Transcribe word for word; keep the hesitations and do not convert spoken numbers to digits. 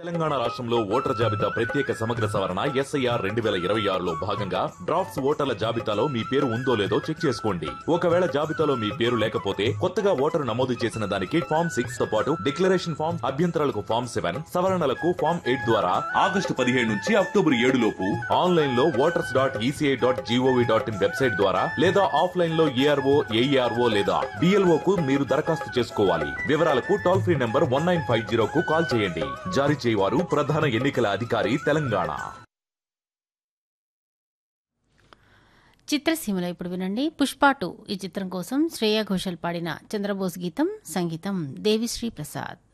తెలంగాణ రాష్ట్రంలో ఓటర్ జాబితా ప్రత్యేక సమగ్ర సవరణ ఎస్ఐఆర్ రెండు వేల ఇరవై ఆరులో భాగంగా డ్రాఫ్ట్స్ ఓటర్ల జాబితాలో మీ పేరు ఉందో లేదో చెక్ చేసుకోండి. ఒకవేళ జాబితాలో మీ పేరు లేకపోతే కొత్తగా ఓటరు నమోదు చేసిన దానికి ఫామ్ సిక్స్ తో పాటు డిక్లరేషన్ ఫామ్, అభ్యంతరాలకు ఫామ్ సెవెన్, సవరణలకు ఫామ్ ఎయిట్ ద్వారా ఆగస్టు పదిహేడు నుంచి అక్టోబర్ ఏడు లోపు ఆన్లైన్ లో voters dot ECI dot GOV dot in website ద్వారా లేదా ఆఫ్లైన్ లో ఏఆర్ఓ ఏఈఆర్ఓ లేదా డిఎల్ఓ కు మీరు దరఖాస్తు చేసుకోవాలి. వివరాలకు toll free number one nine five zero కు కాల్ చేయండి. జారీ వారు ప్రధాన ఎన్నికల అధికారి తెలంగాణ. చిత్రసీమలో ఇప్పుడు వినండి పుష్ప టూ ఈ చిత్రం కోసం శ్రేయా ఘోషల్ పాడిన చంద్రబోస్ గీతం, సంగీతం దేవిశ్రీ ప్రసాద్.